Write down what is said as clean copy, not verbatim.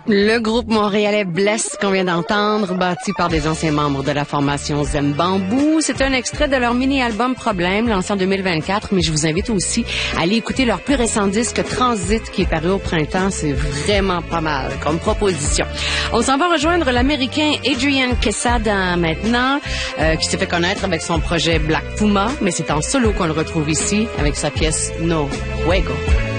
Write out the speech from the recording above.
Le groupe montréalais Bless qu'on vient d'entendre, bâti par des anciens membres de la formation Zembambou. C'est un extrait de leur mini-album Problème, lancé en 2024, mais je vous invite aussi à aller écouter leur plus récent disque Transit, qui est paru au printemps. C'est vraiment pas mal comme proposition. On s'en va rejoindre l'Américain Adrian Quesada maintenant, qui s'est fait connaître avec son projet Black Puma, mais c'est en solo qu'on le retrouve ici, avec sa pièce No Juego.